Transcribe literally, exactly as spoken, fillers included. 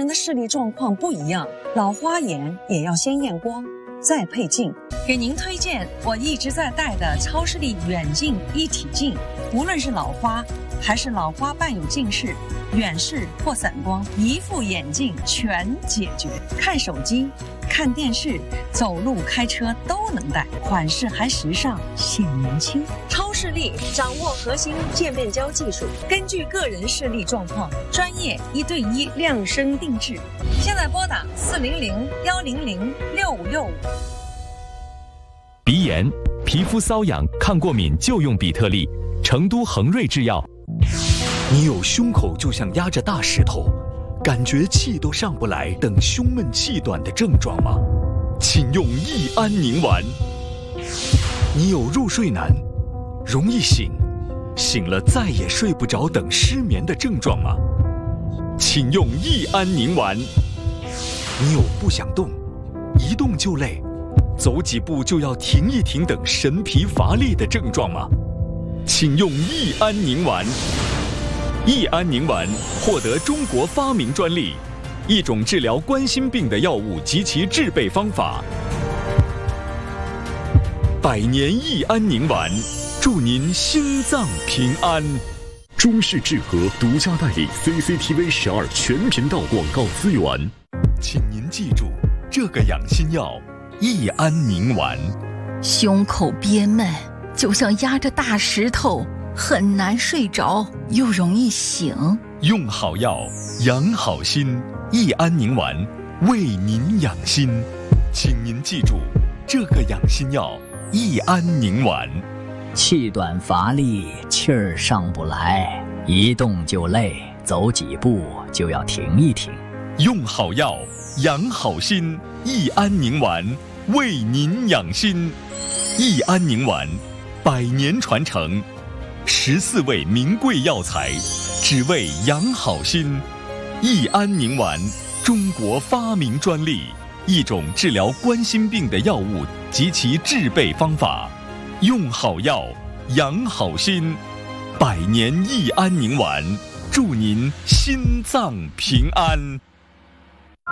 的视力状况不一样，老花眼也要先验光，再配镜。给您推荐我一直在戴的超视力远近一体镜，无论是老花还是老花伴有近视、远视或散光，一副眼镜全解决。看手机、看电视、走路、开车都能戴，款式还时尚显年轻。超视力掌握核心渐变焦技术，根据个人视力状况，专业一对一量身定制。现在拨打四零零幺零零六五六五。 鼻炎、皮肤瘙痒、抗过敏就用比特利，成都恒瑞制药。 你有胸口就像压着大石头，感觉气都上不来等胸闷气短的症状吗？请用益安宁丸。你有入睡难、容易醒、醒了再也睡不着等失眠的症状吗？请用益安宁丸。你有不想动、一动就累、走几步就要停一停等神疲乏力的症状吗？请用益安宁丸。益安宁丸获得中国发明专利，一种治疗冠心病的药物及其制备方法。百年益安宁丸，祝您心脏平安。 中视智和独家代理 C C T V 十二全频道广告资源。 请您记住这个养心药益安宁丸。 胸口憋闷，就像压着大石头，很难睡着，又容易醒。 用好药，养好心，益安宁丸为您养心。请您记住这个养心药益安宁丸。 气短乏力，气儿上不来，一动就累，走几步就要停一停。 用好药，养好心，益安宁丸为您养心。益安宁丸，百年传承，十四味名贵药材，只为养好心。益安宁丸，中国发明专利，一种治疗冠心病的药物及其制备方法。用好药，养好心，百年益安宁丸，祝您心脏平安。